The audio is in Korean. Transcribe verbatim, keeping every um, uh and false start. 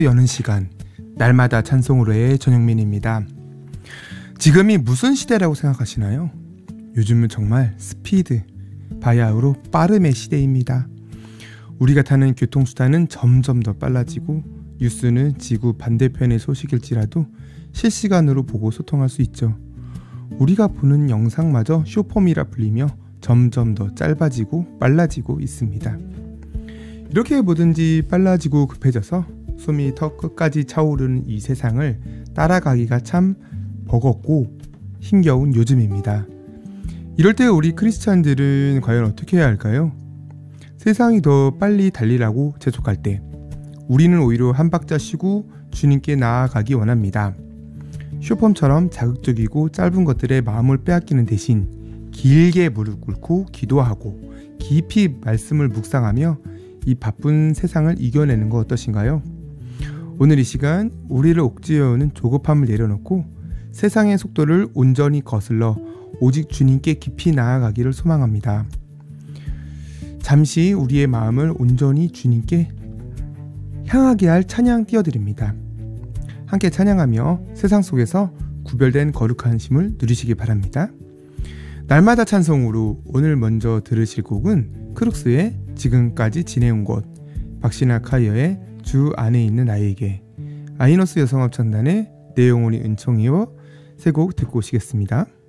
여는 시간, 날마다 찬송으로의 전영민입니다. 지금이 무슨 시대라고 생각하시나요? 요즘은 정말 스피드, 바야흐로 빠름의 시대입니다. 우리가 타는 교통수단은 점점 더 빨라지고 뉴스는 지구 반대편의 소식일지라도 실시간으로 보고 소통할 수 있죠. 우리가 보는 영상마저 숏폼이라 불리며 점점 더 짧아지고 빨라지고 있습니다. 이렇게 뭐든지 빨라지고 급해져서 숨이 턱 끝까지 차오르는 이 세상을 따라가기가 참 버겁고 힘겨운 요즘입니다. 이럴 때 우리 크리스찬들은 과연 어떻게 해야 할까요? 세상이 더 빨리 달리라고 재촉할 때 우리는 오히려 한 박자 쉬고 주님께 나아가기 원합니다. 숏폼처럼 자극적이고 짧은 것들에 마음을 빼앗기는 대신 길게 무릎 꿇고 기도하고 깊이 말씀을 묵상하며 이 바쁜 세상을 이겨내는 거 어떠신가요? 오늘 이 시간 우리를 옥죄어오는 조급함을 내려놓고 세상의 속도를 온전히 거슬러 오직 주님께 깊이 나아가기를 소망합니다. 잠시 우리의 마음을 온전히 주님께 향하게 할 찬양 띄워드립니다. 함께 찬양하며 세상 속에서 구별된 거룩한 쉼을 누리시기 바랍니다. 날마다 찬송으로 오늘 먼저 들으실 곡은 크룩스의 지금까지 지내온 곳, 박신아 카이어의 주 안에 있는 나에게, 아이너스 여성합창단의 내 영혼이 은총이여 세 곡 듣고 오시겠습니다.